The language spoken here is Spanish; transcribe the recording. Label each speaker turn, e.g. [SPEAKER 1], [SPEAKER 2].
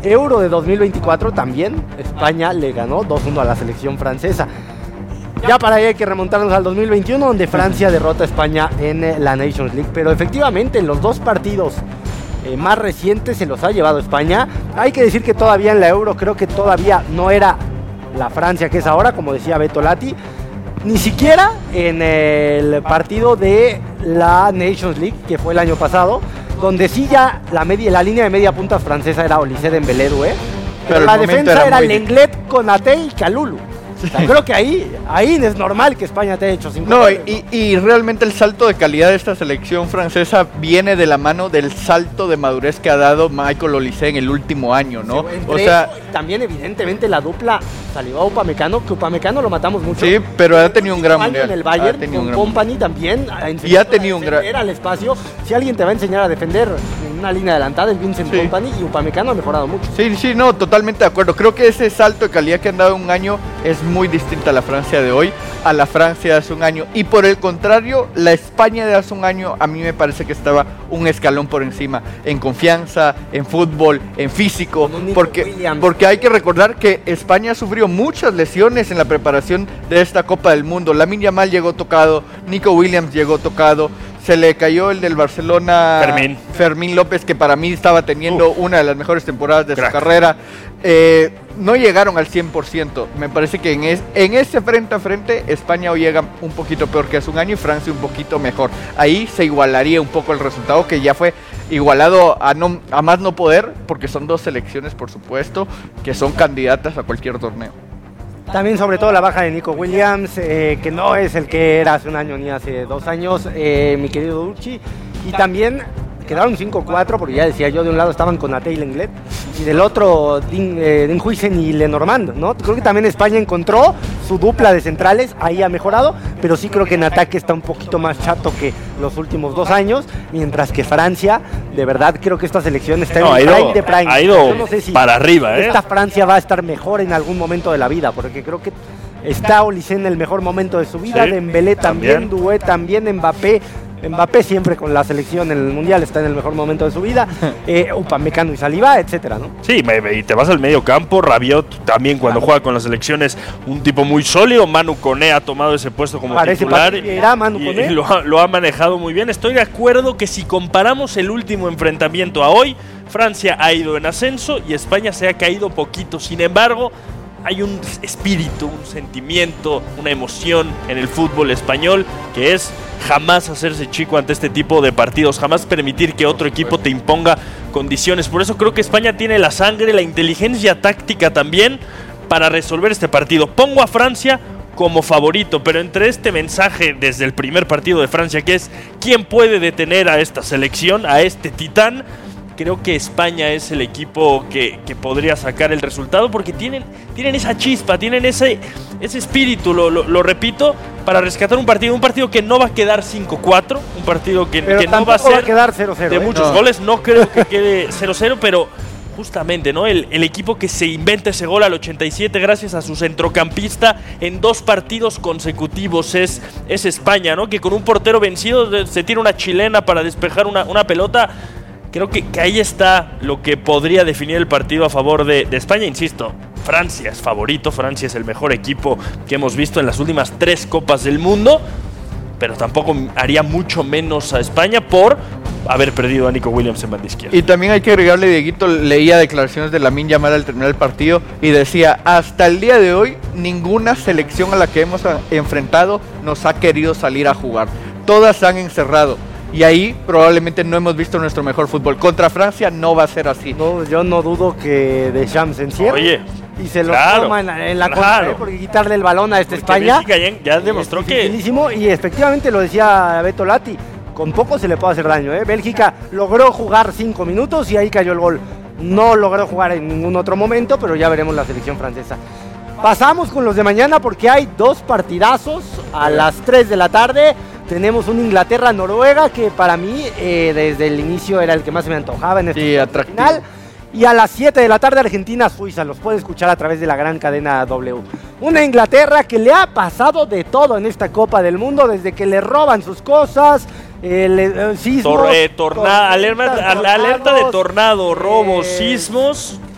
[SPEAKER 1] Euro de 2024 también España le ganó 2-1 a la selección francesa. Ya para ahí hay que remontarnos al 2021, donde Francia derrota a España en la Nations League. Pero efectivamente en los dos partidos más recientes se los ha llevado España. Hay que decir que todavía en la Euro creo que todavía no era la Francia que es ahora, como decía Beto Lati. Ni siquiera en el partido de la Nations League, que fue el año pasado, donde sí ya la línea de media punta francesa era Olise Dembélé, pero la defensa era Lenglet, Konaté y Kalulu. O sea, creo que ahí es normal que España te haya hecho 5
[SPEAKER 2] goles. Y realmente el salto de calidad de esta selección francesa viene de la mano del salto de madurez que ha dado Michael Olise en el último año, ¿no?
[SPEAKER 1] Sí, o sea, también evidentemente la dupla salió a Upamecano, que Upamecano lo matamos mucho.
[SPEAKER 2] Sí, pero ha tenido un gran mundial.
[SPEAKER 1] En el Bayern, con Kompany también.
[SPEAKER 2] Y ha tenido un gran...
[SPEAKER 1] Era el espacio. Si alguien te va a enseñar a defender en una línea adelantada, es Vincent Kompany, y Upamecano ha mejorado mucho.
[SPEAKER 2] Sí, no, totalmente de acuerdo. Creo que ese salto de calidad que han dado en un año es muy distinta a la Francia de hoy, a la Francia de hace un año. Y por el contrario, la España de hace un año a mí me parece que estaba un escalón por encima en confianza, en fútbol, en físico, porque hay que recordar que España sufrió muchas lesiones en la preparación de esta Copa del Mundo. Lamine Yamal llegó tocado, Nico Williams llegó tocado, se le cayó el del Barcelona, Fermín López, que para mí estaba teniendo una de las mejores temporadas de su carrera. No llegaron al 100%. Me parece que en ese frente a frente España hoy llega un poquito peor que hace un año y Francia un poquito mejor. Ahí se igualaría un poco el resultado, que ya fue igualado a más no poder, porque son dos selecciones, por supuesto, que son candidatas a cualquier torneo.
[SPEAKER 1] También sobre todo la baja de Nico Williams, que no es el que era hace un año ni hace 2 años, mi querido Durchi. Y también quedaron 5-4, porque ya decía yo, de un lado estaban Konaté y Lenglet, y del otro Dinhuisen y Lenormand, ¿no? Creo que también España encontró su dupla de centrales, ahí ha mejorado, pero sí creo que en ataque está un poquito más chato que los últimos 2 años, mientras que Francia, de verdad creo que esta selección está en el prime de prime.
[SPEAKER 3] Ha ido
[SPEAKER 1] yo no sé si
[SPEAKER 3] para arriba,
[SPEAKER 1] esta Francia va a estar mejor en algún momento de la vida, porque creo que está Olise en el mejor momento de su vida, Dembélé también, Doué también, Mbappé siempre con la selección en el Mundial está en el mejor momento de su vida, Upamecano y Saliba, etcétera, ¿no?
[SPEAKER 3] Sí, y te vas al medio campo, Rabiot también cuando juega con la selección es un tipo muy sólido, Manu Koné ha tomado ese puesto como titular y lo ha manejado muy bien. Estoy de acuerdo que si comparamos el último enfrentamiento a hoy, Francia ha ido en ascenso y España se ha caído poquito, sin embargo hay un espíritu, un sentimiento, una emoción en el fútbol español que es jamás hacerse chico ante este tipo de partidos, jamás permitir que otro equipo te imponga condiciones. Por eso creo que España tiene la sangre, la inteligencia táctica también para resolver este partido. Pongo a Francia como favorito, pero entre este mensaje desde el primer partido de Francia, que es ¿quién puede detener a esta selección, a este titán? Creo que España es el equipo que podría sacar el resultado, porque tienen esa chispa, tienen ese espíritu, lo repito, para rescatar un partido que no va a quedar 5-4, un partido que no va a ser
[SPEAKER 1] quedar 0-0,
[SPEAKER 3] de muchos goles, no creo que quede 0-0, pero justamente, ¿no? El equipo que se inventa ese gol al 87 gracias a su centrocampista en 2 partidos consecutivos es España, ¿no? Que con un portero vencido se tira una chilena para despejar una pelota. Creo que ahí está lo que podría definir el partido a favor de España. Insisto, Francia es favorito, Francia es el mejor equipo que hemos visto en las últimas 3 Copas del Mundo, pero tampoco haría mucho menos a España por haber perdido a Nico Williams en banda izquierda.
[SPEAKER 2] Y también hay que agregarle, Dieguito, leía declaraciones de Lamine Yamal al terminar el partido y decía, hasta el día de hoy ninguna selección a la que hemos enfrentado nos ha querido salir a jugar, todas se han encerrado. Y ahí probablemente no hemos visto nuestro mejor fútbol. Contra Francia no va a ser así.
[SPEAKER 1] No, yo no dudo que Deschamps se encierre.
[SPEAKER 3] Oye,
[SPEAKER 1] y se lo toma en la contra, porque quitarle el balón a España.
[SPEAKER 3] Bélgica ya demostró que...
[SPEAKER 1] Y efectivamente lo decía Beto Lati, con poco se le puede hacer daño. Bélgica logró jugar 5 minutos y ahí cayó el gol. No logró jugar en ningún otro momento, pero ya veremos la selección francesa. Pasamos con los de mañana porque hay 2 partidazos a las 3 de la tarde. Tenemos un Inglaterra-Noruega que para mí desde el inicio era el que más se me antojaba en este final. Y a las 7 de la tarde Argentina-Suiza, los puede escuchar a través de la gran cadena W. Una Inglaterra que le ha pasado de todo en esta Copa del Mundo, desde que le roban sus cosas, sismos,
[SPEAKER 3] alerta de tornado, robos, sismos.